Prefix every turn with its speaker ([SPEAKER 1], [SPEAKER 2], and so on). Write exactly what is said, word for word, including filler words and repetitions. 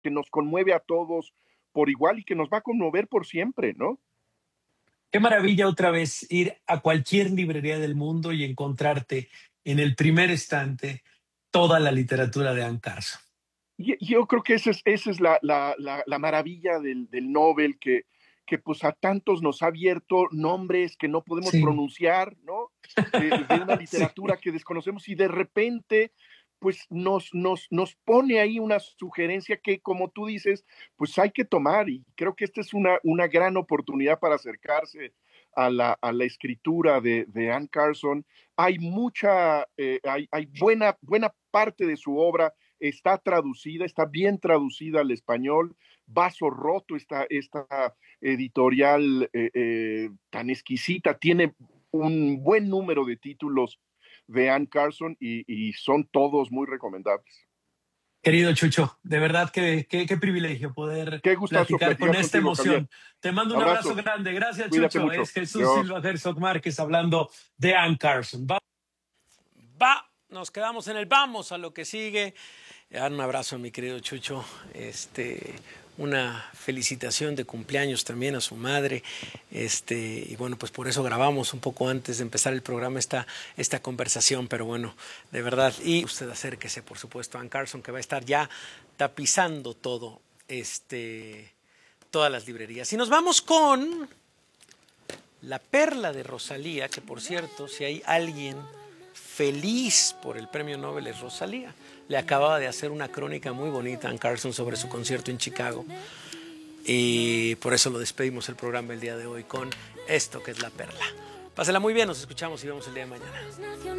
[SPEAKER 1] que nos conmueve a todos por igual y que nos va a conmover por siempre, ¿no?
[SPEAKER 2] Qué maravilla otra vez ir a cualquier librería del mundo y encontrarte en el primer estante toda la literatura de Anne Carson.
[SPEAKER 1] Y, yo creo que esa es, esa es la, la, la, la maravilla del, del Nobel, que, que pues a tantos nos ha abierto nombres que no podemos
[SPEAKER 2] Sí.
[SPEAKER 1] pronunciar, ¿no? Eh, de una
[SPEAKER 2] Sí.
[SPEAKER 1] literatura que desconocemos y de repente pues nos, nos, nos pone ahí una sugerencia que, como tú dices, pues hay que tomar, y creo que esta es una, una gran oportunidad para acercarse a la, a la escritura de, de Anne Carson. Hay mucha, eh, hay, hay buena, buena parte de su obra está traducida, está bien traducida al español. Vaso Roto, esta, esta editorial eh, eh, tan exquisita, tiene un buen número de títulos de Anne Carson y, y son todos muy recomendables.
[SPEAKER 2] Querido Chucho, de verdad que qué, qué privilegio poder
[SPEAKER 1] Qué gustazo
[SPEAKER 2] platicar con
[SPEAKER 1] platicar
[SPEAKER 2] esta
[SPEAKER 1] contigo, Javier.
[SPEAKER 2] emoción. Te mando un abrazo
[SPEAKER 1] Abrazo,
[SPEAKER 2] grande. Gracias,
[SPEAKER 1] cuídate
[SPEAKER 2] Chucho.
[SPEAKER 1] mucho.
[SPEAKER 2] Es Jesús
[SPEAKER 1] Dios.
[SPEAKER 2] Silva Herzog Márquez hablando de Anne Carson. Va.
[SPEAKER 3] Va, nos quedamos en el vamos a lo que sigue. Dar un abrazo a mi querido Chucho, este, una felicitación de cumpleaños también a su madre, este, y bueno, pues por eso grabamos un poco antes de empezar el programa esta, esta conversación, pero bueno, de verdad, y usted acérquese, por supuesto, a Anne Carson, que va a estar ya tapizando todo, este, todas las librerías. Y nos vamos con La Perla de Rosalía, que por cierto, si hay alguien feliz por el premio Nobel es Rosalía. Le acababa de hacer una crónica muy bonita a Anne Carson sobre su concierto en Chicago. Y por eso lo despedimos el programa el día de hoy con esto que es La Perla. Pásela muy bien, nos escuchamos y vemos el día de mañana.